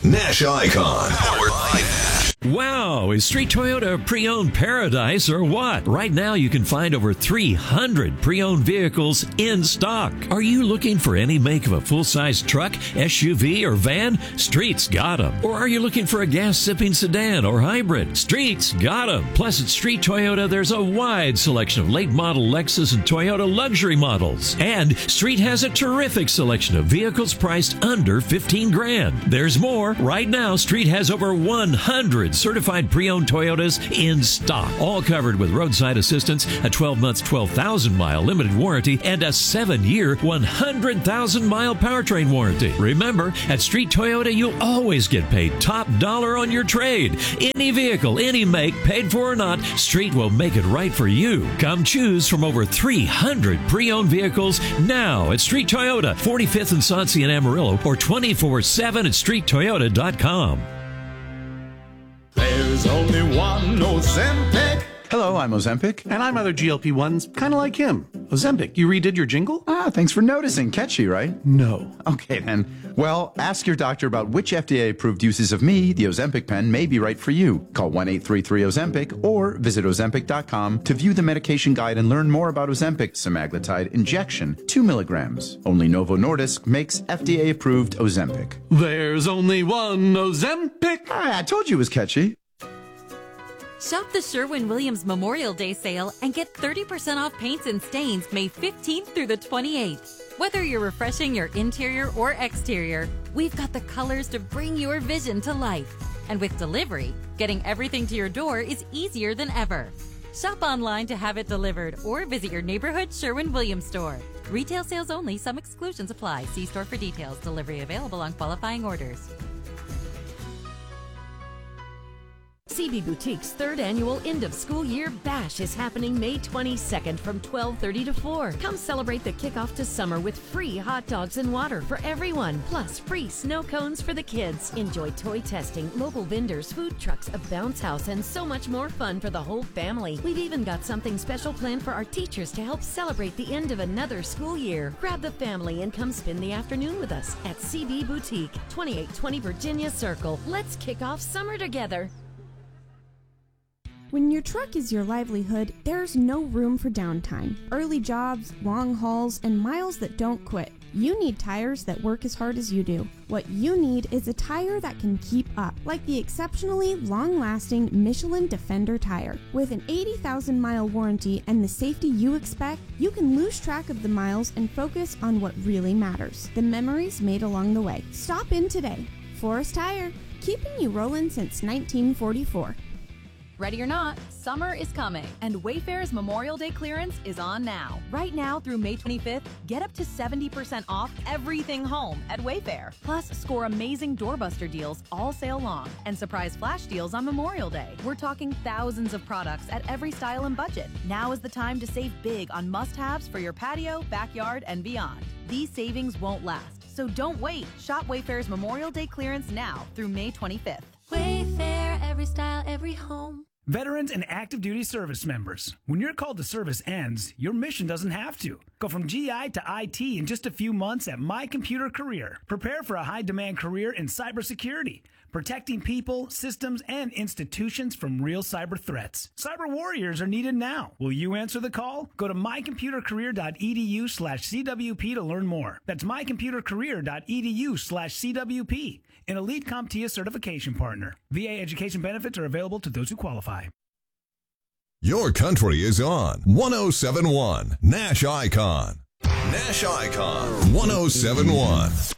Nash Icon. Powered by Nash. Wow, is Street Toyota a pre-owned paradise or what? Right now you can find over 300 pre-owned vehicles in stock. Are you looking for any make of a full-size truck, SUV, or van? Street's got them. Or are you looking for a gas-sipping sedan or hybrid? Street's got them. Plus at Street Toyota there's a wide selection of late model Lexus and Toyota luxury models. And Street has a terrific selection of vehicles priced under 15 grand. There's more. Right now Street has over 100 certified pre-owned Toyotas in stock, all covered with roadside assistance, a 12-month, 12,000-mile limited warranty, and a 7-year, 100,000-mile powertrain warranty. Remember, at Street Toyota, you'll always get paid top dollar on your trade. Any vehicle, any make, paid for or not, Street will make it right for you. Come choose from over 300 pre-owned vehicles now at Street Toyota, 45th and Sauncey in Amarillo, or 24/7 at streettoyota.com. There's only one Ozempic. Hello, I'm Ozempic. And I'm other GLP-1s, kind of like him. Ozempic, you redid your jingle? Thanks for noticing. Catchy, right? No. Okay, then. Well, ask your doctor about which FDA-approved uses of me, the Ozempic pen, may be right for you. Call 1-833-OZEMPIC or visit Ozempic.com to view the medication guide and learn more about Ozempic semaglutide injection, 2 milligrams. Only Novo Nordisk makes FDA-approved Ozempic. There's only one Ozempic. I told you it was catchy. Shop the Sherwin-Williams Memorial Day sale and get 30% off paints and stains May 15th through the 28th. Whether you're refreshing your interior or exterior, we've got the colors to bring your vision to life. And with delivery, getting everything to your door is easier than ever. Shop online to have it delivered or visit your neighborhood Sherwin-Williams store. Retail sales only. Some exclusions apply. See store for details. Delivery available on qualifying orders. CB Boutique's third annual end of school year bash is happening May 22nd from 12:30 to 4. Come celebrate the kickoff to summer with free hot dogs and water for everyone, plus free snow cones for the kids. Enjoy toy testing, local vendors, food trucks, a bounce house, and so much more fun for the whole family. We've even got something special planned for our teachers to help celebrate the end of another school year. Grab the family and come spend the afternoon with us at CB Boutique, 2820 Virginia Circle. Let's kick off summer together. When your truck is your livelihood, there's no room for downtime. Early jobs, long hauls, and miles that don't quit. You need tires that work as hard as you do. What you need is a tire that can keep up, like the exceptionally long-lasting Michelin Defender tire. With an 80,000-mile warranty and the safety you expect, you can lose track of the miles and focus on what really matters, the memories made along the way. Stop in today. Forest Tire, keeping you rolling since 1944. Ready or not, summer is coming, and Wayfair's Memorial Day clearance is on now. Right now through May 25th, get up to 70% off everything home at Wayfair. Plus, score amazing doorbuster deals all sale long and surprise flash deals on Memorial Day. We're talking thousands of products at every style and budget. Now is the time to save big on must-haves for your patio, backyard, and beyond. These savings won't last, so don't wait. Shop Wayfair's Memorial Day clearance now through May 25th. Wayfair, every style, every home. Veterans and active duty service members, when your call to service ends, your mission doesn't have to. Go from GI to IT in just a few months at My Computer Career. Prepare for a high-demand career in cybersecurity, protecting people, systems, and institutions from real cyber threats. Cyber warriors are needed now. Will you answer the call? Go to mycomputercareer.edu/CWP to learn more. That's mycomputercareer.edu/CWP. An Elite CompTIA certification partner. VA education benefits are available to those who qualify. Your country is on 107.1 Nash Icon. Nash Icon 107.1.